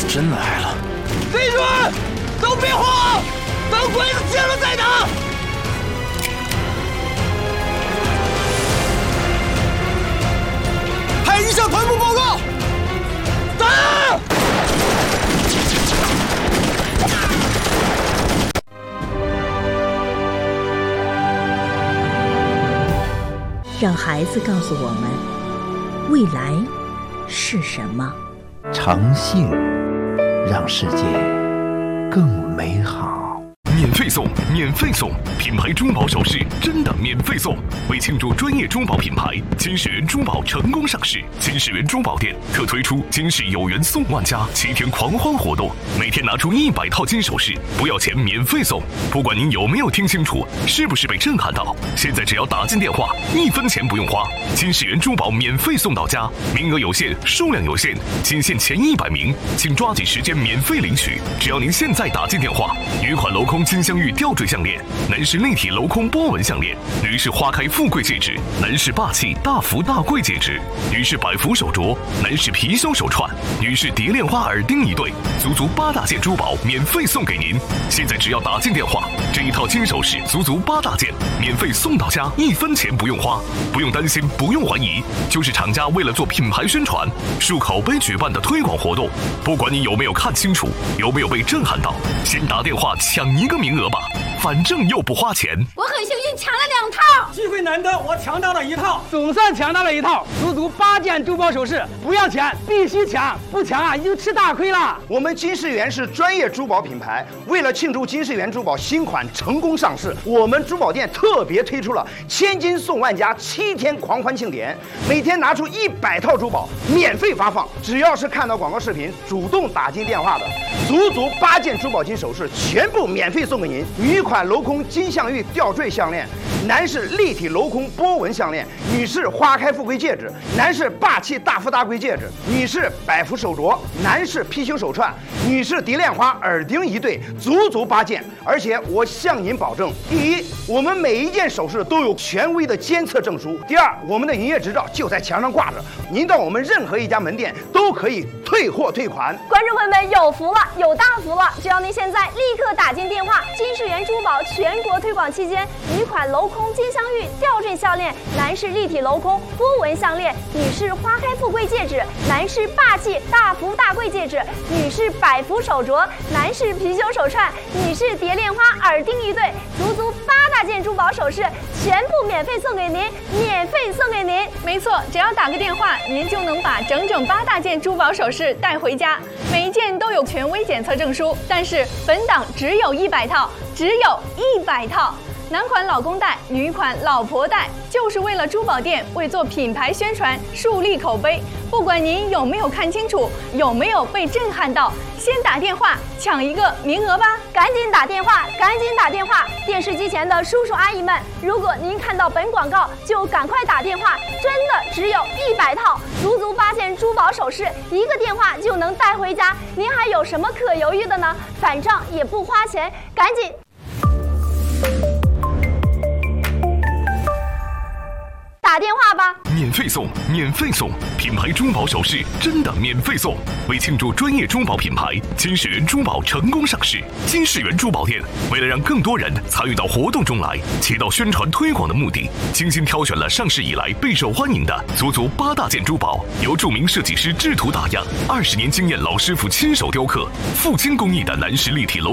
真来了！ 弟兄们，都别慌，等鬼子进了再打。派人向团部报告。打！ 让孩子告诉我们，未来是什么？ 诚信让世界更美好。 免费送，免费送！品牌珠宝首饰真的免费送！为庆祝专业珠宝品牌金世缘珠宝成功上市，金世缘珠宝店特推出金世有缘送万家7天狂欢活动，每天拿出100套金首饰，不要钱免费送。不管您有没有听清楚，是不是被震撼到，现在只要打进电话，1分钱不用花，金世缘珠宝免费送到家，名额有限，数量有限，仅限前100名，请抓紧时间免费领取。只要您现在打进电话，女款镂空金镶玉吊坠项链，男士立体镂空波纹项链，女士花开富贵戒指，男士霸气大福大贵戒指，女士百福手镯，男士貔貅手串，女士蝶恋花耳钉1对，足8大件珠宝免费送给您。现在只要打进电话，这一套金首饰足8大件，免费送到家，1分钱不用花，不用担心，不用怀疑，就是厂家为了做品牌宣传、树口碑举办的推广活动。不管你有没有看清楚，有没有被震撼到，先打电话抢1个名额吧，反正又不花钱。 我很幸运抢了2套， 机会难得，我抢到了1套， 总算抢到了1套，足8件珠宝首饰，不要钱，必须抢，不抢啊就吃大亏了。 我们金世缘是专业珠宝品牌，为了庆祝金世缘珠宝新款成功上市，我们珠宝店特别推出了千金送万家7天狂欢庆典，每天拿出100套珠宝免费发放，只要是看到广告视频主动打进电话的，足8件珠宝金首饰全部免费送给您。女款镂空金镶玉吊坠项链，男士立体镂空波纹项链，女士花开富贵戒指，男士霸气大富大贵戒指，女士百福手镯，男士貔貅手串，女士蝶恋花耳钉1对，足8件。而且我向您保证，第一，我们每一件首饰都有权威的监测证书；第二，我们的营业执照就在墙上挂着，您到我们任何一家门店都可以退货退款。 观众朋友们有福了，有大福了！只要您现在立刻打进电话，金世缘珠宝全国推广期间，女款镂空金镶玉吊坠项链，男士立体镂空波纹项链，女士花开富贵戒指，男士霸气大福大贵戒指，女士百福手镯，男士貔貅手串，女士蝶恋花耳钉1对，足8大件珠宝首饰全部免费送给您，免费送给您。 没错，只要打个电话，您就能把整8大件珠宝首饰带回家，每一件都有权威检测证书。但是本档只有100套，只有100套。男款老公戴，女款老婆戴，就是为了珠宝店为做品牌宣传、树立口碑。不管您有没有看清楚，有没有被震撼到，先打电话抢1个名额吧！ 赶紧打电话，赶紧打电话！电视机前的叔叔阿姨们，如果您看到本广告，就赶快打电话，真的只有100套，足8件珠宝首饰，1个电话就能带回家。您还有什么可犹豫的呢？反正也不花钱，赶紧！打电话吧！ 免费送，免费送！品牌珠宝首饰真的免费送！为庆祝专业珠宝品牌金世缘珠宝成功上市，金世缘珠宝店为了让更多人参与到活动中来，起到宣传推广的目的，精心挑选了上市以来备受欢迎的足8大件珠宝，由著名设计师制图打样，20年经验老师傅亲手雕刻，富精工艺的男士立体镂